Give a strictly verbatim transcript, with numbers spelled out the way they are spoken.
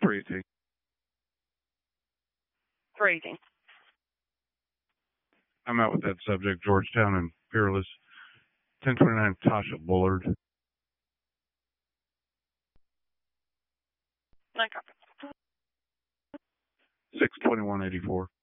three eighteen. three eighteen. I'm out with that subject, Georgetown and Peerless. ten twenty-nine Tasha Bullard. No copy. six twenty-one eighty-four.